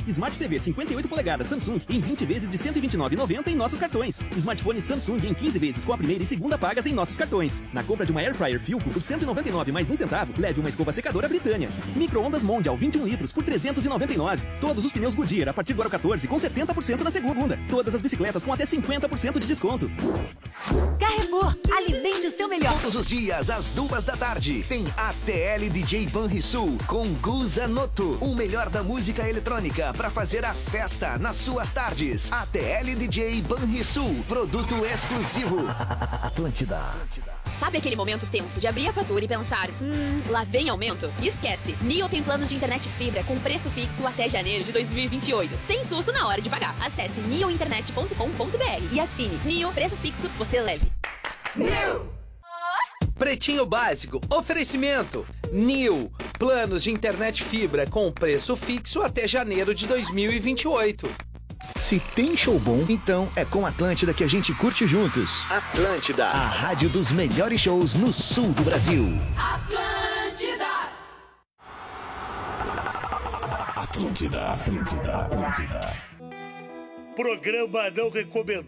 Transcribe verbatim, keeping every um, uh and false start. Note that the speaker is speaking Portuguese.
Smart T V cinquenta e oito polegadas Samsung em vinte vezes de cento e vinte e nove reais e noventa centavos em nossos cartões. Smartphone Samsung em quinze vezes com a primeira e segunda pagas em nossos cartões. Na compra de uma Air Fryer Philco por cento e noventa e nove reais mais um centavo, leve uma escova secadora Britânia. Micro-ondas Mondial vinte e um litros por trezentos e noventa e nove reais. Todos os pneus Goodyear a partir do Aro quatorze com setenta por cento na segunda. Todas as bicicletas com até cinquenta por cento de desconto. Carrefour, alimente o seu melhor. Todos os dias, às duas da tarde, tem A T L D J Banrisul com Guza Noto. O melhor da música eletrônica para fazer a festa nas suas tardes. A T L D J Banrisul, produto exclusivo. Atlântida. Sabe aquele momento tenso de abrir a fatura e pensar, hum, lá vem aumento? Esquece. Nio tem planos de internet fibra com preço fixo até janeiro de dois mil e vinte e oito. Sem susto na hora de pagar. Acesse nio internet ponto com ponto br e assine. Nio, preço fixo, você leve. Nil! Pretinho Básico, oferecimento. Nil, planos de internet fibra com preço fixo até janeiro de dois mil e vinte e oito. Se tem show bom, então é com Atlântida que a gente curte juntos. Atlântida, a rádio dos melhores shows no sul do Brasil. Atlântida! Atlântida, Atlântida, Atlântida. Programa não recomendado.